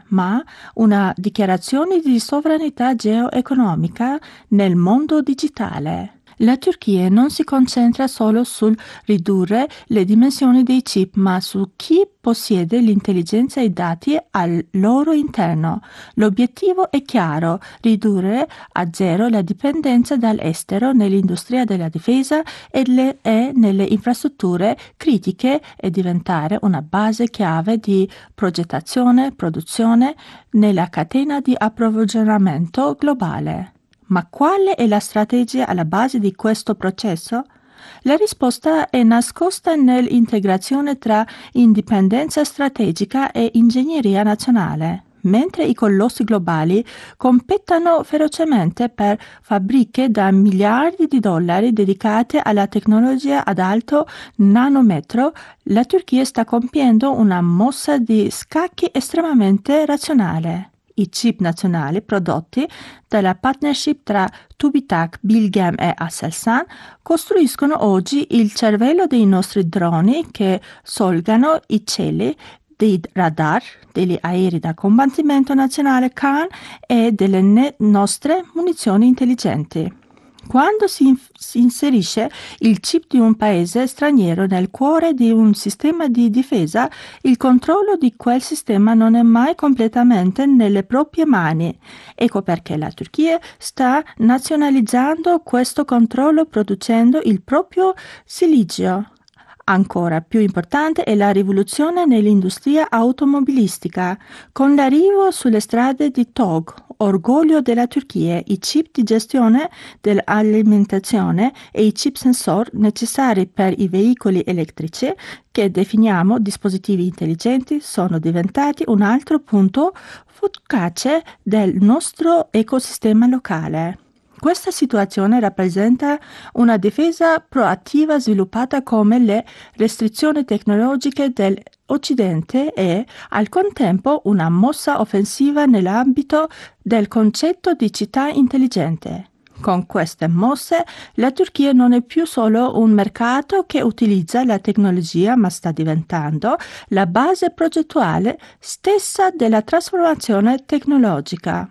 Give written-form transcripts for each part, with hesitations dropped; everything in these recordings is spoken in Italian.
ma una dichiarazione di sovranità geoeconomica nel mondo digitale. La Turchia non si concentra solo sul ridurre le dimensioni dei chip, ma su chi possiede l'intelligenza e i dati al loro interno. L'obiettivo è chiaro: ridurre a zero la dipendenza dall'estero nell'industria della difesa e nelle infrastrutture critiche e diventare una base chiave di progettazione, produzione nella catena di approvvigionamento globale. Ma quale è la strategia alla base di questo processo? La risposta è nascosta nell'integrazione tra indipendenza strategica e ingegneria nazionale. Mentre i colossi globali competono ferocemente per fabbriche da miliardi di dollari dedicate alla tecnologia ad alto nanometro, la Turchia sta compiendo una mossa di scacchi estremamente razionale. I chip nazionali prodotti dalla partnership tra Tubitak, Bilgem e Aselsan costruiscono oggi il cervello dei nostri droni che solgano i cieli, dei radar, degli aerei da combattimento nazionale Khan e delle nostre munizioni intelligenti. Quando si inserisce il chip di un paese straniero nel cuore di un sistema di difesa, il controllo di quel sistema non è mai completamente nelle proprie mani. Ecco perché la Turchia sta nazionalizzando questo controllo producendo il proprio silicio. Ancora più importante è la rivoluzione nell'industria automobilistica. Con l'arrivo sulle strade di TOG, orgoglio della Turchia, i chip di gestione dell'alimentazione e i chip sensor necessari per i veicoli elettrici, che definiamo dispositivi intelligenti, sono diventati un altro punto efficace del nostro ecosistema locale. Questa situazione rappresenta una difesa proattiva sviluppata come le restrizioni tecnologiche dell'Occidente e, al contempo, una mossa offensiva nell'ambito del concetto di città intelligente. Con queste mosse, la Turchia non è più solo un mercato che utilizza la tecnologia, ma sta diventando la base progettuale stessa della trasformazione tecnologica.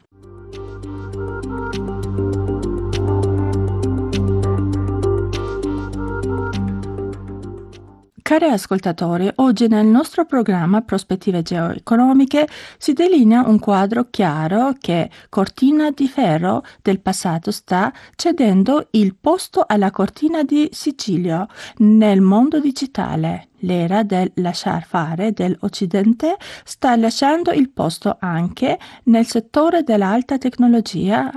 Cari ascoltatori, oggi nel nostro programma Prospettive Geoeconomiche si delinea un quadro chiaro che cortina di ferro del passato sta cedendo il posto alla cortina di Sicilio nel mondo digitale. L'era del lasciar fare dell'Occidente sta lasciando il posto anche nel settore dell'alta tecnologia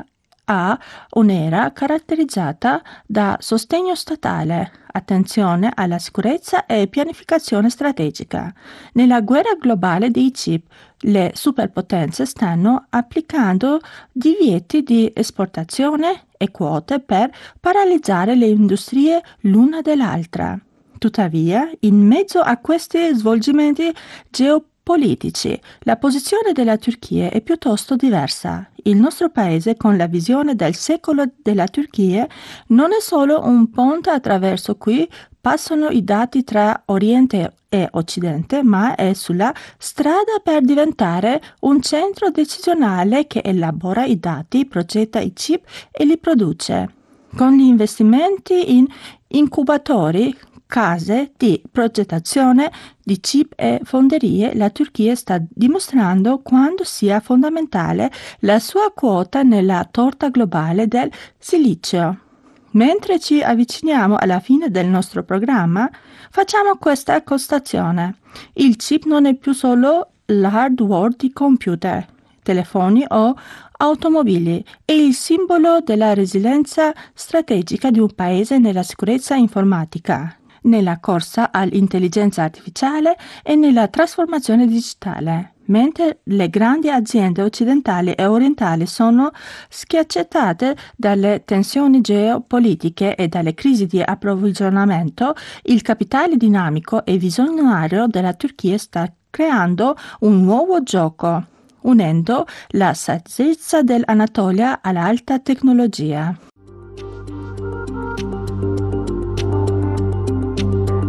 a un'era caratterizzata da sostegno statale, attenzione alla sicurezza e pianificazione strategica. Nella guerra globale dei chip, le superpotenze stanno applicando divieti di esportazione e quote per paralizzare le industrie l'una dell'altra. Tuttavia, in mezzo a questi svolgimenti geopolitici, la posizione della Turchia è piuttosto diversa. Il nostro paese, con la visione del secolo della Turchia, non è solo un ponte attraverso cui passano i dati tra Oriente e Occidente, ma è sulla strada per diventare un centro decisionale che elabora i dati, progetta i chip e li produce. Con gli investimenti in incubatori, case di progettazione di chip e fonderie, la Turchia sta dimostrando quanto sia fondamentale la sua quota nella torta globale del silicio. Mentre ci avviciniamo alla fine del nostro programma, facciamo questa constatazione. Il chip non è più solo l'hardware di computer, telefoni o automobili, è il simbolo della resilienza strategica di un paese nella sicurezza informatica, nella corsa all'intelligenza artificiale e nella trasformazione digitale. Mentre le grandi aziende occidentali e orientali sono schiacciate dalle tensioni geopolitiche e dalle crisi di approvvigionamento, il capitale dinamico e visionario della Turchia sta creando un nuovo gioco, unendo la saggezza dell'Anatolia all'alta tecnologia.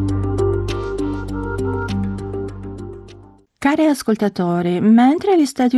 Cari ascoltatori, mentre gli Stati